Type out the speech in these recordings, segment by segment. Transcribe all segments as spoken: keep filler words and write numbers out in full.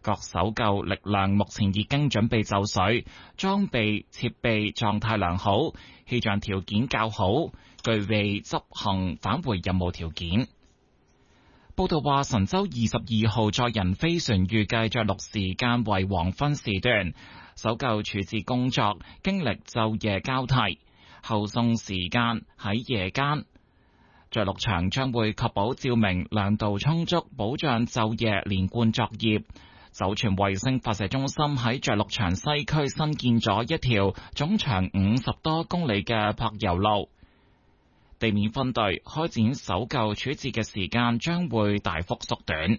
各搜救力量目前已經準備就緒，裝備設備狀態良好，氣象條件較好，具備執行返回任務條件。報道話，神舟二十二號載人飛船預計着陸時間為黃昏時段，搜救處置工作經歷晝夜交替，後送時間喺夜間。着陸場將會確保照明亮度充足，保障晝夜連貫作業。酒泉衛星發射中心喺着陸場西區新建咗一條總長五十多公里嘅柏油路。地面分隊開展搜救處置嘅時間將會大幅縮短。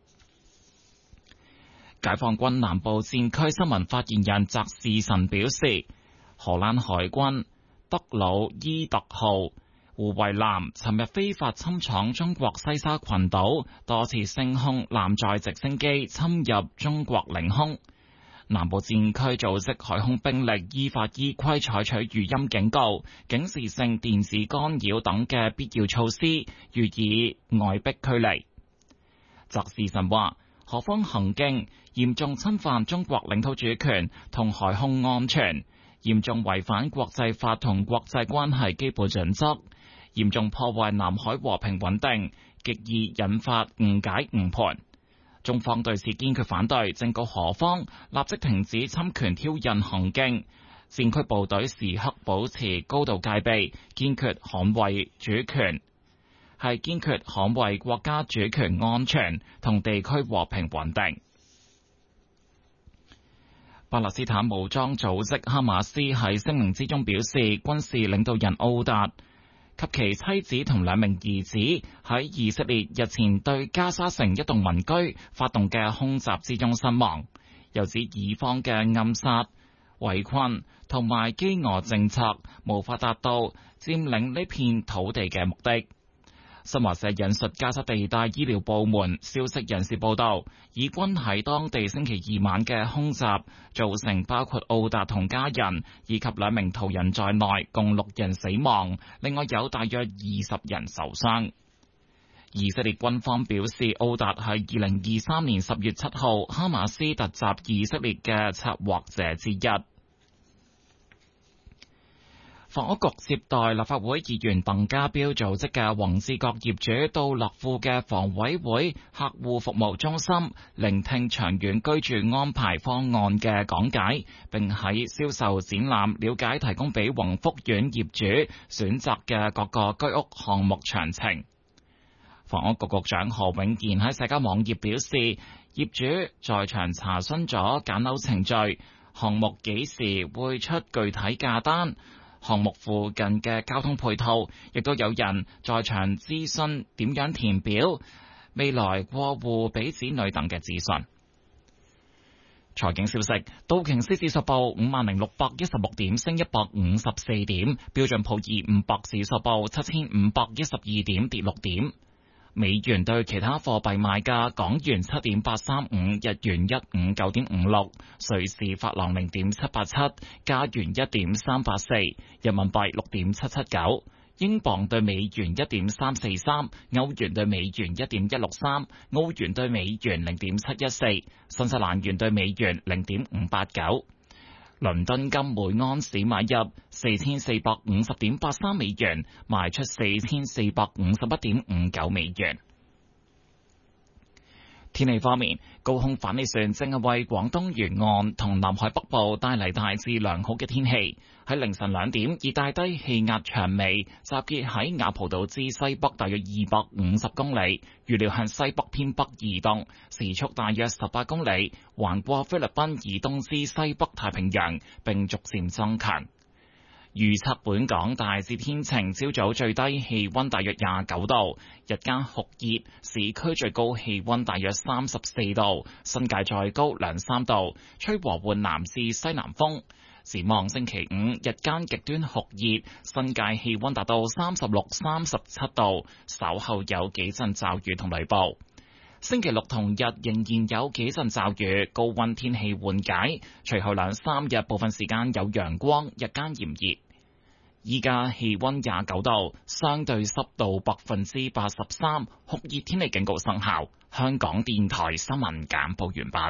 解放軍南部戰區新聞發言人翟士晨表示，荷蘭海軍德魯伊特號護衛艦尋日非法侵闖中國西沙群島，多次升空艦載直升機侵入中國領空。南部戰區組織海空兵力依法依規採取語音警告、警示性電子干擾等嘅必要措施，予以外逼驅離。翟士晨話，何方行徑嚴重侵犯中國領土主權同海空安全，嚴重違反國際法同國際關係基本準則，嚴重破壞南海和平穩定，極易引發誤解誤判。中方對此堅決反對，正告何方立即停止侵權挑釁行徑，戰區部隊時刻保持高度戒備，堅決捍衛主權，係堅決捍衛國家主權安全同地區和平穩定。巴勒斯坦武裝組織哈馬斯喺聲明之中表示，軍事領導人奧達及其妻子同兩名兒子喺以色列日前對加沙城一棟民居發動嘅空襲之中身亡，又指以方嘅暗殺、圍困同埋飢餓政策無法達到佔領呢片土地嘅目的。新華社引述加沙地帶醫療部門消息人士報道，以軍喺當地星期二晚嘅空襲造成包括奧達同家人以及兩名途人在內共六人死亡，另外有大約二十人受傷。以色列軍方表示，奧達係二零二三年十月七號哈馬斯突襲以色列嘅策劃者之一。房屋局接待立法會議員鄧家彪組織嘅宏志閣業主到樂富嘅房委會客戶服務中心，聆聽長遠居住安排方案嘅講解，並喺銷售展覽了解提供俾宏福苑業主選擇嘅各個居屋項目詳情。房屋局局長何永賢喺社交網頁表示，業主在場查詢咗揀樓程序、項目幾時會出具體價單、項目附近嘅交通配套，亦都有人在場諮詢點樣填表、未來過戶俾子女等嘅資訊。財經消息，道瓊斯指數報五萬零六百一十六點，升一百五十四點；標準普爾五百指數報七千五百一十二點，跌六點。美元對其他貨幣賣價：港元七點八三五，日元一五九點五六，瑞士法郎零點七八七，加元一點三八四，人民幣六點七七九，英鎊對美元一點三四三，歐元對美元一點一六三，澳元對美元零點七一四，新西蘭元對美元零點五八九。倫敦金每安士買入四千四百五十點八三美元，賣出四千四百五十一點五九美元。天氣方面，高空反氣旋正係為廣東沿岸同南海北部帶嚟大致良好嘅天氣。喺凌晨兩點，熱帶低氣壓長尾集結喺雅蒲島之西北大約二百五十公里，預料向西北偏北移動，時速大約十八公里，橫過菲律賓以東之西北太平洋，並逐漸增強。預測本港大致天晴，朝早最低氣溫大約廿九度，日間酷熱，市區最高氣溫大約三十四度，新界再高兩三度，吹和緩南至西南風。展望星期五，日間極端酷熱，新界氣溫達到三十六、三十七度，稍後有幾陣驟雨同雷暴。星期六同日仍然有幾陣驟雨，高溫天氣緩解，隨後兩三日部分時間有陽光，日間炎熱。依家氣溫廿九度，相對濕度百分之八十三，酷熱天氣警告生效。香港電台新聞簡報完畢。